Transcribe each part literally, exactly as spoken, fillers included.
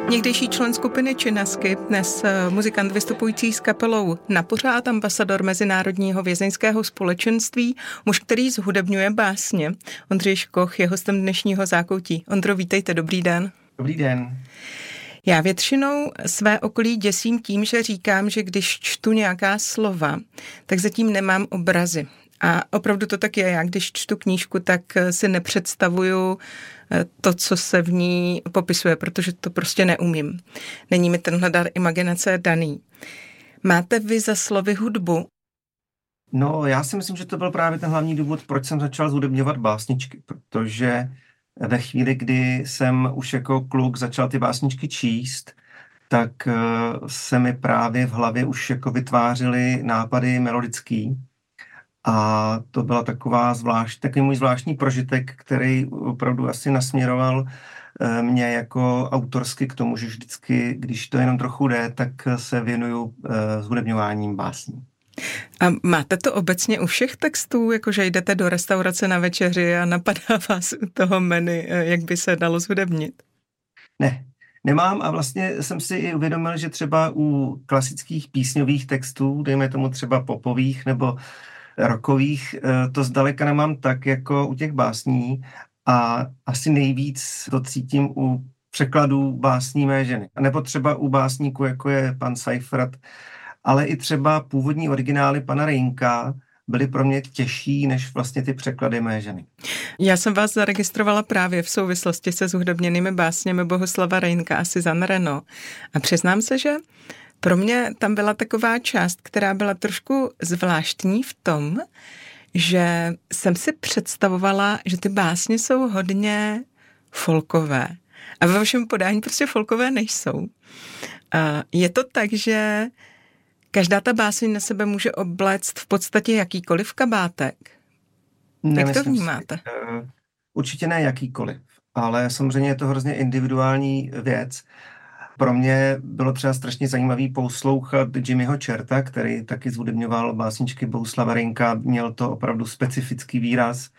Někdejší člen skupiny Činasky, dnes muzikant vystupující s kapelou Napořád, ambasador Mezinárodního vězeňského společenství, muž, který zhudebňuje básně. Ondřej Škoch je hostem dnešního Zákoutí. Ondro, vítejte, dobrý den. Dobrý den. Já většinou své okolí děsím tím, že říkám, že když čtu nějaká slova, tak zatím nemám obrazy. A opravdu to tak je. Já když čtu knížku, tak si nepředstavuju to, co se v ní popisuje, protože to prostě neumím. Není mi tenhle dar imaginace daný. Máte vy za slovy hudbu? No, já si myslím, že to byl právě ten hlavní důvod, proč jsem začal zhudebňovat básničky, protože ve chvíli, kdy jsem už jako kluk začal ty básničky číst, tak se mi právě v hlavě už jako vytvářely nápady melodický. A to byla taková zvlášť, takový můj zvláštní prožitek, který opravdu asi nasměroval mě jako autorsky k tomu, že vždycky, když to jenom trochu jde, tak se věnuju zhudebňováním básní. A máte to obecně u všech textů, jakože jdete do restaurace na večeři a napadá vás u toho menu, jak by se dalo zhudebnit? Ne, nemám a vlastně jsem si i uvědomil, že třeba u klasických písňových textů, dejme tomu třeba popových nebo rockových, to zdaleka nemám tak jako u těch básní a asi nejvíc to cítím u překladů básní mé ženy. Nebo třeba u básníků, jako je pan Seifert, ale i třeba původní originály pana Reynka byly pro mě těžší než vlastně ty překlady mé ženy. Já jsem vás zaregistrovala právě v souvislosti se zhudebněnými básněmi Bohuslava Reynka a Suzanne Renaud. A přiznám se, že pro mě tam byla taková část, která byla trošku zvláštní v tom, že jsem si představovala, že ty básně jsou hodně folkové. A ve vašem podání prostě folkové nejsou. A je to tak, že každá ta báseň na sebe může obléct v podstatě jakýkoliv kabátek? Jak to vnímáte? Si, uh, určitě ne jakýkoliv, ale samozřejmě je to hrozně individuální věc. Pro mě bylo třeba strašně zajímavý poslouchat Jimmyho Čerta, který taky zhudebňoval básničky Bohuslava Reynka, měl to opravdu specifický výraz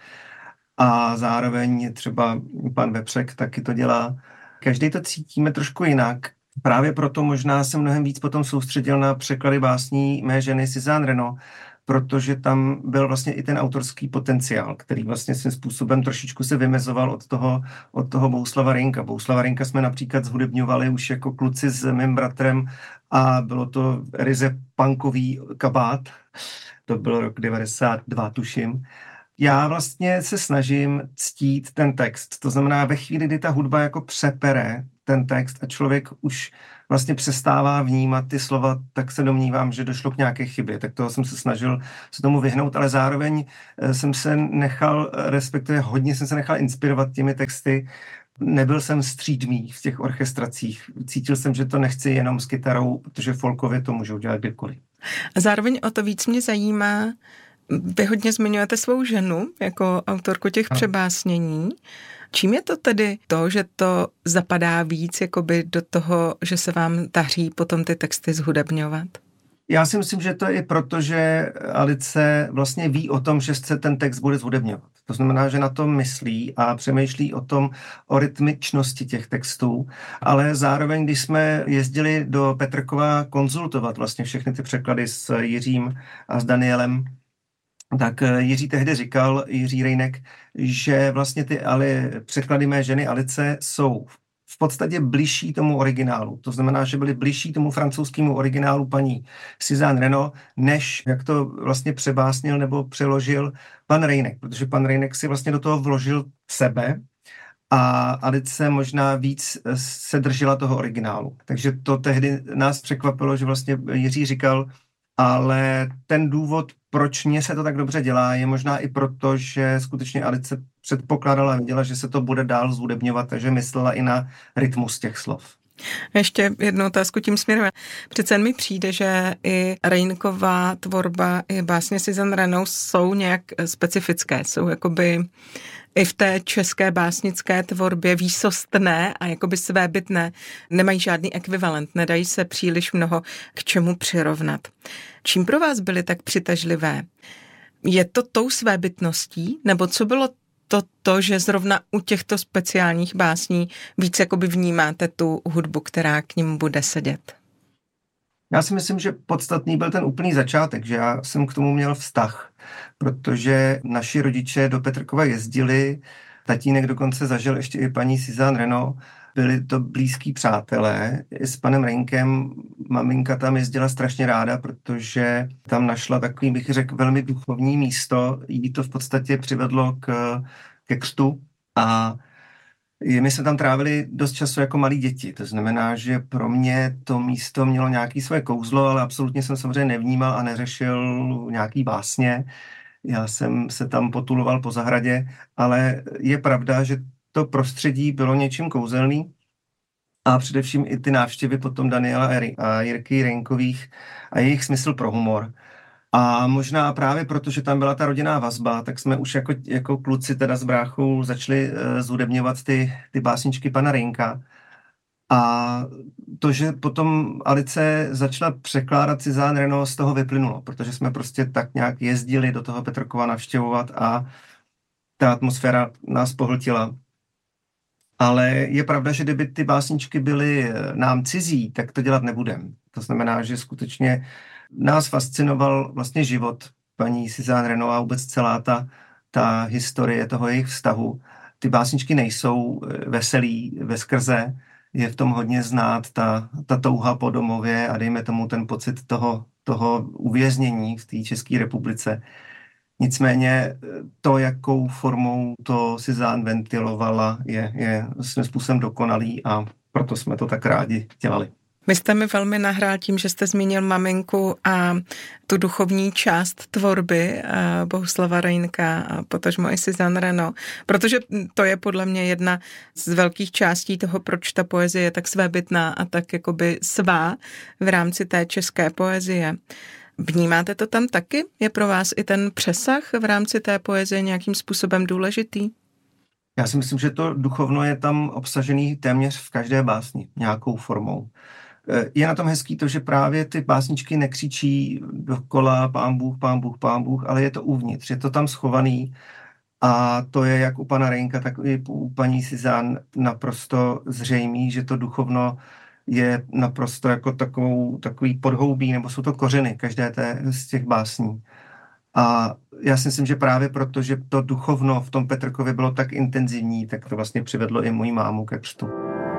a zároveň třeba pan Vepřek taky to dělá. Každý to cítíme trošku jinak. Právě proto možná se mnohem víc potom soustředil na překlady básní mé ženy Suzanne Renaud, protože tam byl vlastně i ten autorský potenciál, který vlastně svým způsobem trošičku se vymezoval od toho, od toho Bohuslava Reynka. Bohuslava Reynka jsme například zhudebňovali už jako kluci s mým bratrem a bylo to ryze punkový kabát. To byl rok devadesát dva, tuším. Já vlastně se snažím ctít ten text. To znamená, ve chvíli, kdy ta hudba jako přepere ten text a člověk už vlastně přestává vnímat ty slova, tak se domnívám, že došlo k nějaké chybě. Tak toho jsem se snažil se tomu vyhnout, ale zároveň jsem se nechal, respektive hodně jsem se nechal inspirovat těmi texty. Nebyl jsem střídmý v těch orchestracích. Cítil jsem, že to nechci jenom s kytarou, protože folkově to můžou dělat kdykoliv. A zároveň o to víc mě zajímá, vy hodně zmiňujete svou ženu jako autorku těch přebásnění. Čím je to tedy to, že to zapadá víc jakoby do toho, že se vám daří potom ty texty zhudebňovat? Já si myslím, že to je i proto, že Alice vlastně ví o tom, že se ten text bude zhudebňovat. To znamená, že na to myslí a přemýšlí o tom, o rytmičnosti těch textů, ale zároveň, když jsme jezdili do Petrkova konzultovat vlastně všechny ty překlady s Jiřím a s Danielem, tak Jiří tehdy říkal, Jiří Rejnek, že vlastně ty ali, překlady mé ženy Alice jsou v podstatě bližší tomu originálu. To znamená, že byly bližší tomu francouzskému originálu paní Suzanne Renaud, než jak to vlastně přebásnil nebo přeložil pan Rejnek, protože pan Rejnek si vlastně do toho vložil sebe a Alice možná víc se držela toho originálu. Takže to tehdy nás překvapilo, že vlastně Jiří říkal, ale ten důvod, proč mě se to tak dobře dělá, je možná i proto, že skutečně Alice předpokládala a viděla, že se to bude dál zhudebňovat, takže myslela i na rytmus těch slov. Ještě jednu otázku tím směrem. Přece mi přijde, že i Reynková tvorba, i básně Suzanne Renaud jsou nějak specifické, jsou jakoby i v té české básnické tvorbě výsostné a jakoby svébytné, nemají žádný ekvivalent, nedají se příliš mnoho k čemu přirovnat. Čím pro vás byly tak přitažlivé? Je to tou svébytností, nebo co bylo to to, že zrovna u těchto speciálních básní víc jakoby vnímáte tu hudbu, která k nim bude sedět? Já si myslím, že podstatný byl ten úplný začátek, že já jsem k tomu měl vztah, protože naši rodiče do Petrkova jezdili, tatínek dokonce zažil ještě i paní Suzanne Renaud, byli to blízký přátelé. I s panem Reinkem maminka tam jezdila strašně ráda, protože tam našla takový, bych řekl, velmi duchovní místo. Jí to v podstatě přivedlo k, ke křtu a my jsme tam trávili dost času jako malí děti. To znamená, že pro mě to místo mělo nějaké své kouzlo, ale absolutně jsem samozřejmě nevnímal a neřešil nějaký básně. Já jsem se tam potuloval po zahradě, ale je pravda, že to prostředí bylo něčím kouzelný a především i ty návštěvy potom Daniela a Jirky Reinkových a jejich smysl pro humor. A možná právě proto, že tam byla ta rodinná vazba, tak jsme už jako, jako kluci teda s bráchou začali uh, zhudebňovat ty, ty básničky pana Reinka. A to, že potom Alice začala překládat Suzanne Renaud, z toho vyplynulo, protože jsme prostě tak nějak jezdili do toho Petrkova navštěvovat a ta atmosféra nás pohltila. Ale je pravda, že kdyby ty básničky byly nám cizí, tak to dělat nebudem. To znamená, že skutečně nás fascinoval vlastně život paní Suzanne Renaud a vůbec celá ta, ta historie toho jejich vztahu. Ty básničky nejsou veselý veskrze, je v tom hodně znát ta, ta touha po domově a dejme tomu ten pocit toho, toho uvěznění v té České republice. Nicméně to, jakou formou to Suzanne ventilovala, je, je svým způsobem dokonalý a proto jsme to tak rádi dělali. Vy jste mi velmi nahrál tím, že jste zmínil maminku a tu duchovní část tvorby Bohuslava Reinka a potažmo i Suzanne Renaud, protože to je podle mě jedna z velkých částí toho, proč ta poezie je tak svébytná a tak jakoby svá v rámci té české poezie. Vnímáte to tam taky? Je pro vás i ten přesah v rámci té poezie nějakým způsobem důležitý? Já si myslím, že to duchovno je tam obsažený téměř v každé básni nějakou formou. Je na tom hezký to, že právě ty básničky nekřičí dokola pán Bůh, pán Bůh, pán Bůh, ale je to uvnitř, je to tam schovaný a to je jak u pana Reinka, tak i u paní Suzanne naprosto zřejmý, že to duchovno je naprosto jako takovou, takový podhoubí, nebo jsou to kořeny každé té, z těch básní. A já si myslím, že právě proto, že to duchovno v tom Petrkově bylo tak intenzivní, tak to vlastně přivedlo i moji mámu ke křtu.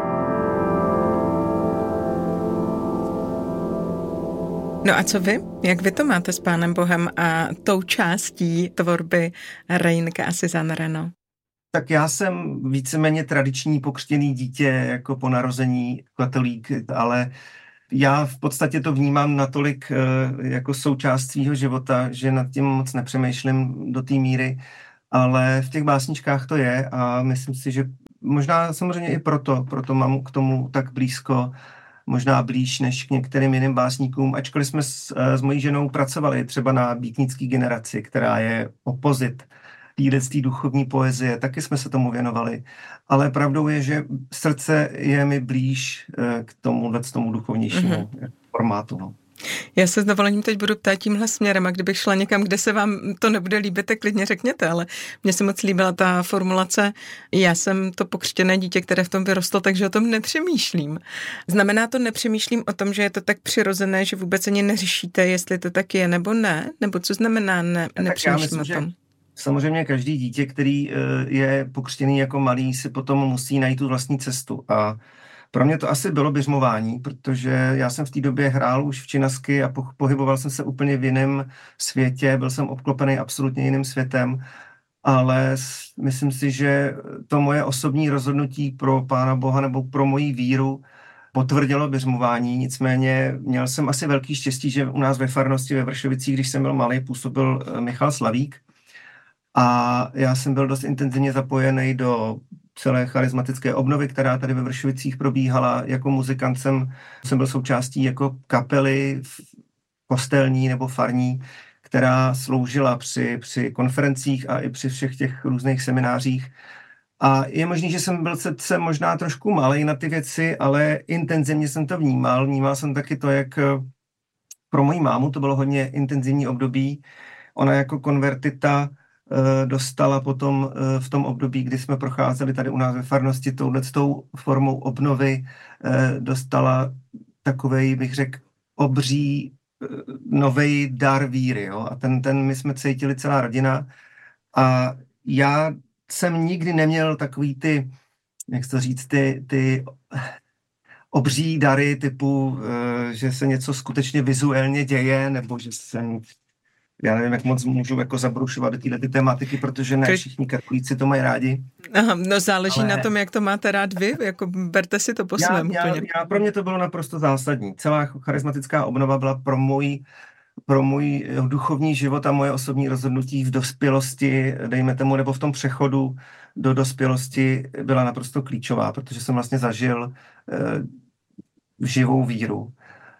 No a co vy? Jak vy to máte s Pánem Bohem a tou částí tvorby Reinka a Suzanne Renaud? Tak já jsem víceméně tradiční pokřtěný dítě, jako po narození katolík, ale já v podstatě to vnímám natolik jako součást svého života, že nad tím moc nepřemýšlím do té míry, ale v těch básničkách to je a myslím si, že možná samozřejmě i proto, proto mám k tomu tak blízko, možná blíž než k některým jiným básníkům, ačkoliv jsme s, s mojí ženou pracovali třeba na Býtnický generaci, která je opozit té duchovní poezie, taky jsme se tomu věnovali. Ale pravdou je, že srdce je mi blíž k tomu, tomu duchovnějšímu mm-hmm. formátu. No. Já se s dovolením teď budu ptát tímhle směrem a kdybych šla někam, kde se vám to nebude líbit, tak klidně řekněte, ale mně se moc líbila ta formulace, já jsem to pokřtěné dítě, které v tom vyrostlo, takže o tom nepřemýšlím. Znamená to nepřemýšlím o tom, že je to tak přirozené, že vůbec ani neřešíte, jestli to tak je nebo ne? Nebo co znamená ne, nepřemýšlím myslím, o tom? Samozřejmě každý dítě, který je pokřtěný jako malý, si potom musí najít tu vlastní cestu a pro mě to asi bylo běžmování, protože já jsem v té době hrál už v Činasky a pohyboval jsem se úplně v jiném světě, byl jsem obklopený absolutně jiným světem, ale myslím si, že to moje osobní rozhodnutí pro Pána Boha nebo pro moji víru potvrdilo běžmování, nicméně měl jsem asi velký štěstí, že u nás ve farnosti ve Vršovicích, když jsem byl malý, působil Michal Slavík a já jsem byl dost intenzivně zapojený do celé charismatické obnovy, která tady ve Vršovicích probíhala. Jako muzikant jsem, jsem byl součástí jako kapely kostelní nebo farní, která sloužila při, při konferencích a i při všech těch různých seminářích. A je možný, že jsem byl se možná trošku malej na ty věci, ale intenzivně jsem to vnímal. Vnímal jsem taky to, jak pro moji mámu to bylo hodně intenzivní období. Ona jako konvertita dostala potom v tom období, kdy jsme procházeli tady u nás ve farnosti touhletou formou obnovy, dostala takovej, bych řekl, obří novej dar víry. Jo? A ten, ten my jsme cítili celá rodina. A já jsem nikdy neměl takový ty, jak to říct, ty, ty obří dary typu, že se něco skutečně vizuálně děje, nebo že jsem, já nevím, jak moc můžu jako zabrušovat do této tematiky, protože ne všichni katolíci to mají rádi. Aha, no záleží ale... na tom, jak to máte rád vy, jako berte si to po svém. Já, já, já, pro mě to bylo naprosto zásadní. Celá charismatická obnova byla pro můj, pro můj duchovní život a moje osobní rozhodnutí v dospělosti, dejme tomu, nebo v tom přechodu do dospělosti byla naprosto klíčová, protože jsem vlastně zažil eh, živou víru.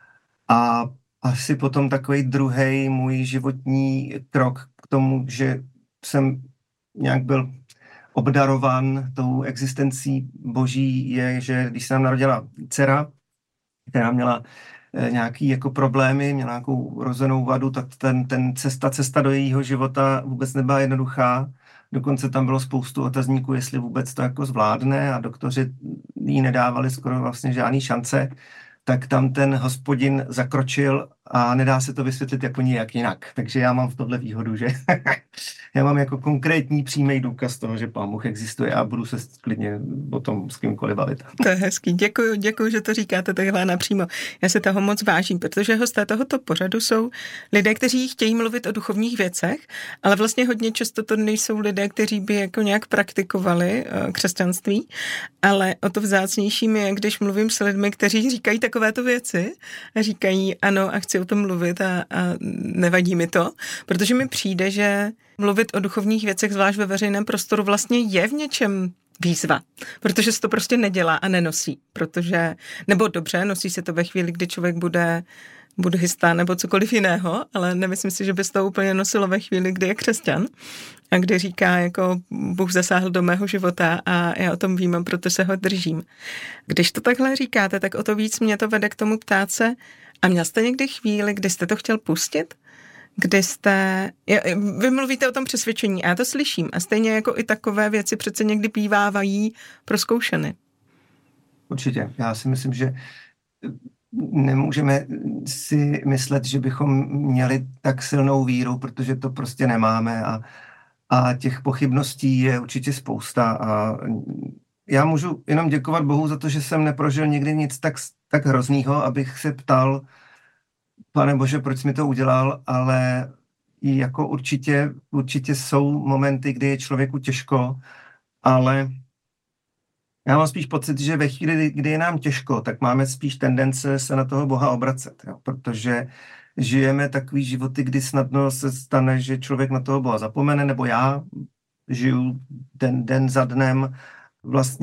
A asi potom takový druhý můj životní krok k tomu, že jsem nějak byl obdarovan tou existencí boží, je, že když se nám narodila dcera, která měla e, nějaký jako problémy, měla nějakou rozenou vadu, tak ten, ten cesta, cesta do jejího života vůbec nebyla jednoduchá. Dokonce tam bylo spoustu otazníků, jestli vůbec to jako zvládne a doktoři jí nedávali skoro vlastně žádný šance. Tak tam ten Hospodin zakročil a nedá se to vysvětlit jako nijak jinak. Takže já mám v tohle výhodu, že já mám jako konkrétní přímý důkaz toho, že Pán Bůh existuje a budu se klidně o tom s kýmkoliv bavit. To je hezký. Děkuju, děkuju, že to říkáte takhle napřímo. Já se toho moc vážím, protože hosté tohoto pořadu jsou lidé, kteří chtějí mluvit o duchovních věcech, ale vlastně hodně často to nejsou lidé, kteří by jako nějak praktikovali křesťanství, ale o to vzácnější mi je, když mluvím s lidmi, kteří říkají takovéto věci a říkají ano a chci o tom mluvit a, a nevadí mi to, protože mi přijde, že mluvit o duchovních věcech, zvlášť ve veřejném prostoru, vlastně je v něčem výzva, protože se to prostě nedělá a nenosí, protože, nebo dobře, nosí se to ve chvíli, kdy člověk bude buddhista nebo cokoliv jiného, ale nemyslím si, že by se to úplně nosilo ve chvíli, kdy je křesťan a kdy říká, jako Bůh zasáhl do mého života a já o tom vím, proto se ho držím. Když to takhle říkáte, tak o to víc mě to vede k tomu ptát se, a měl jste někdy chvíli, kdy jste to chtěl pustit? Kdy jste, vy mluvíte o tom přesvědčení a já to slyším a stejně jako i takové věci přece někdy bývávají prozkoušeny. Určitě. Já si myslím, že nemůžeme si myslet, že bychom měli tak silnou víru, protože to prostě nemáme a, a těch pochybností je určitě spousta a já můžu jenom děkovat Bohu za to, že jsem neprožil nikdy nic tak, tak hroznýho, abych se ptal, Pane Bože, proč jsi mi to udělal, ale jako určitě, určitě jsou momenty, kdy je člověku těžko, ale já mám spíš pocit, že ve chvíli, kdy je nám těžko, tak máme spíš tendence se na toho Boha obracet, jo? Protože žijeme takový životy, kdy snadno se stane, že člověk na toho Boha zapomene, nebo já žiju den, den za dnem vlastně